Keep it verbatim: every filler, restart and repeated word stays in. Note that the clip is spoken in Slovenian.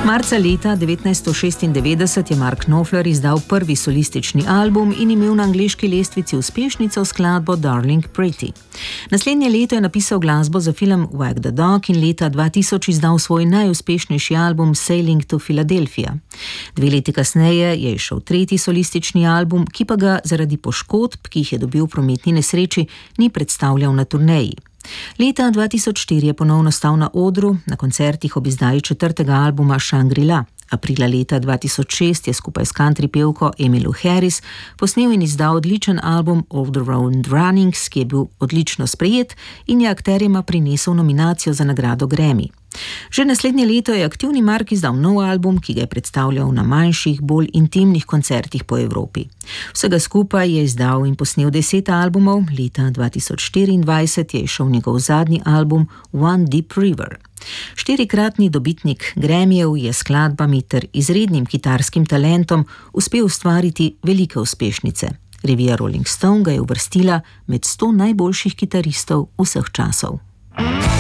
Marca leta devetnajststo šestindevetdeset je Mark Knopfler izdal prvi solistični album in imel na angleški lestvici uspešnico skladbo Darling Pretty. Naslednje leto je napisal glasbo za film Wag the Dog in leta dva tisoč izdal svoj najuspešnejši album Sailing to Philadelphia. Dve leti kasneje je izšel tretji solistični album, ki pa ga zaradi poškodb, ki jih je dobil v prometni nesreči, ni predstavljal na turneji. Leta dva tisoč štiri je ponovno stal na odru na koncertih ob izdaji četrtega albuma Shangri-La. Aprila leta dva tisoč šest je skupaj s country pevko Emmylou Harris posnel in izdal odličen album All the Road Runnings, ki je bil odlično sprejet in je akterjema prinesel nominacijo za nagrado Grammy. Že naslednje leto je aktivni Mark izdal nov album, ki ga je predstavljal na manjših, bolj intimnih koncertih po Evropi. Vsega skupaj je izdal in posnel deset albumov, leta dva tisoč štiriindvajset je izšel njegov zadnji album One Deep River. Štirikratni dobitnik Grammyjev je s skladbami ter izrednim kitarskim talentom uspel ustvariti velike uspešnice. Revija Rolling Stone ga je uvrstila med sto najboljših kitaristov vseh časov.